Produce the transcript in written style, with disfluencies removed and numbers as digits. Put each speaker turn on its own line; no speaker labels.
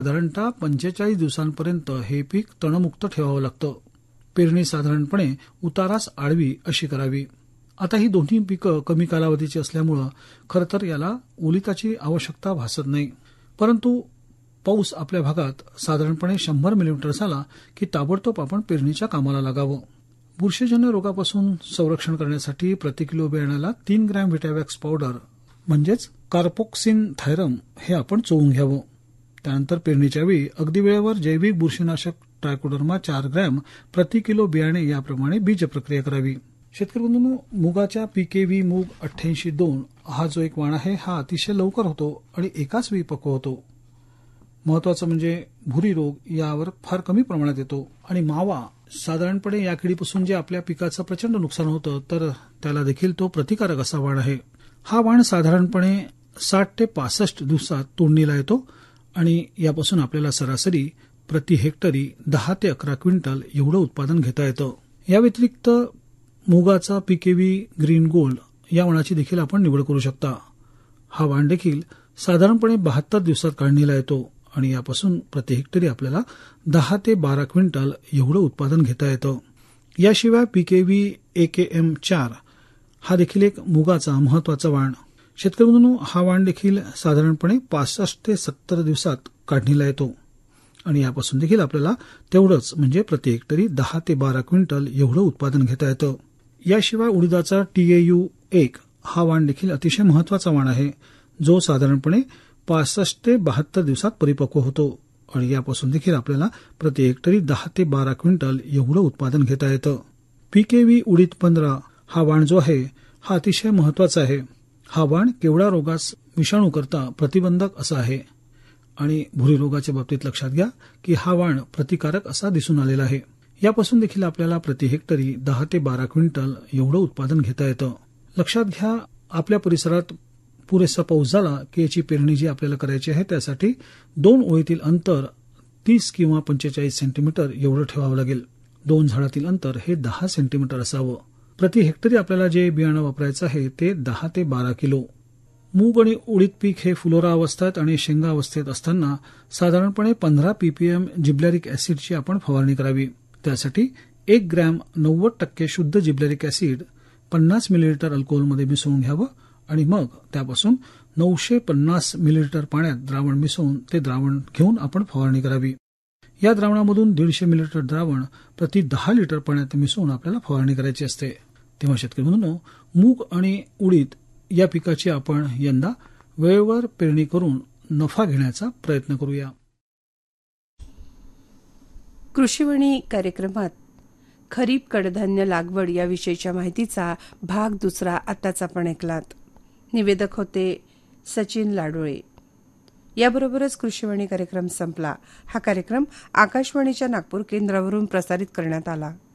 साधारणतः 45 दिवसांपर्यंत हे पीक तणमुक्त ठेवावं लागतं. पेरणी साधारणपणे उतारास आडवी अशी करावी. आता ही दोन्ही पिकं कमी कालावधीची असल्यामुळं खरं तर याला ओलिताची आवश्यकता भासत नाही. परंतु पाऊस आपल्या भागात साधारणपणे 100 मिलीमीटर झाला की ताबडतोब आपण पेरणीच्या कामाला लागावं. बुरशीजन्य रोगापासून संरक्षण करण्यासाठी प्रति किलो बियाण्याला 3 ग्रॅम व्हिटॅवॅक्स पावडर म्हणजेच कार्पोक्सिन थायरम हे आपण चोळून घ्यावं. त्यानंतर पेरणीच्या वेळी अगदी वेळेवर जैविक बुरशीनाशक ट्रायकोडर्मा 4 ग्रॅम प्रति किलो बियाणे याप्रमाणे बीज प्रक्रिया करावी. शेतकरी बंधूंनो, मुगाच्या PKV मूग 88-2 हा जो एक वाण आहे हा अतिशय लवकर होतो आणि एकाच वेळी पक्व होतो. महत्वाचं म्हणजे भुरी रोग यावर फार कमी प्रमाणात येतो आणि मावा साधारणपणे या किडीपासून जे आपल्या पिकाचं प्रचंड नुकसान होतं तर त्याला देखील तो प्रतिकारक असा वाण आहे. हा वाण साधारणपणे 60 ते 65 दिवसात तोडणीला येतो आणि यापासून आपल्याला सरासरी प्रति हेक्टरी 10 ते 11 क्विंटल एवढं उत्पादन घेता येतं. या व्यतिरिक्त मुगाचा PKV ग्रीन गोल्ड या वाणाची देखील आपण निवड करू शकता. हा वाण देखील साधारणपणे 72 दिवसात काढणीला येतो आणि यापासून प्रति हेक्टरी आपल्याला 10 ते 12 क्विंटल एवढं उत्पादन घेता येतं. याशिवाय PKV AKM 4 हा देखील एक मुगाचा महत्वाचा वाण. शेतकरी बंधूंनो, हा वाण देखील साधारणपणे 65 ते 70 दिवसात काढणीला येतो आणि यापासून देखील आपल्याला तेवढंच म्हणजे प्रति हेक्टरी 10 ते 12 क्विंटल एवढं उत्पादन घेता येतं. याशिवाय उडीदाचा TAU 1 हा वाण देखील अतिशय महत्वाचा वाण आहे जो साधारणपणे 65 ते 72 दिवसात परिपक्व होतो आणि यापासून देखील आपल्याला प्रति हेक्टरी 10 ते 12 क्विंटल एवढं उत्पादन घेता येतं. PKV उडीद 15 हा वाण जो आहे हा अतिशय महत्वाचा आहे. हा वाण केवडा रोगास विषाणूकरता प्रतिबंधक असा आहे आणि भुरी रोगाच्या बाबतीत लक्षात घ्या की हा वाण प्रतिकारक असा दिसून आलेला आहे. यापासून देखील आपल्याला प्रति हेक्टरी 10 ते 12 क्विंटल एवढं उत्पादन घेता येतं. लक्षात घ्या, आपल्या परिसरात पुरेसा पाऊस झाला की याची पेरणी जी आपल्याला करायची आहे त्यासाठी 2 ओळीतील अंतर 30 किंवा 45 सेंटीमीटर एवढं ठेवावं लागेल. 2 झाडातील अंतर हे 10 सेंटीमीटर असावं. प्रति हेक्टरी आपल्याला जे बियाणं वापरायचं आहे ते 10 ते 12 किलो. मूग आणि उडीद पीक हे फुलोरा अवस्थेत आणि शेंगा अवस्थेत असताना साधारणपणे 15 ppm जिब्लॅरिक ऍसिडची आपण फवारणी करावी. त्यासाठी 1 ग्रॅम 90% शुद्ध जिब्लॅरिक ऍसिड 50 मिलीलिटर अल्कोहोलमध्ये मिसळून घ्यावं आणि मग त्यापासून 950 मिलीलिटर पाण्यात द्रावण मिसळून ते द्रावण घेऊन आपण फवारणी करावी. या द्रावणामधून 150 मिलीलिटर द्रावण प्रति 10 लिटर पाण्यात मिसळून आपल्याला फवारणी करायची असते. तेव्हा शेतकरी बंधूंनो, मूग आणि उडीद या पिकाची आपण यंदा वेळेवर पेरणी करून नफा घेण्याचा प्रयत्न करूया.
कृषीवाणी कार्यक्रमात खरीप कडधान्य लागवड याविषयीच्या माहितीचा भाग 2 आताच आपण ऐकलात. निवेदक होते सचिन लाडोळे. याबरोबरच कृषीवाणी कार्यक्रम संपला. हा कार्यक्रम आकाशवाणीच्या नागपूर केंद्रावरून प्रसारित करण्यात आला.